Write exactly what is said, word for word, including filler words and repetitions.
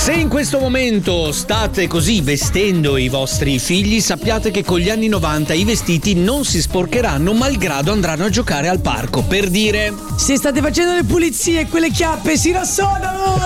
Se in questo momento state così vestendo i vostri figli, sappiate che con gli anni novanta i vestiti non si sporcheranno, malgrado andranno a giocare al parco. Per dire, se state facendo le pulizie, quelle chiappe si rassodano.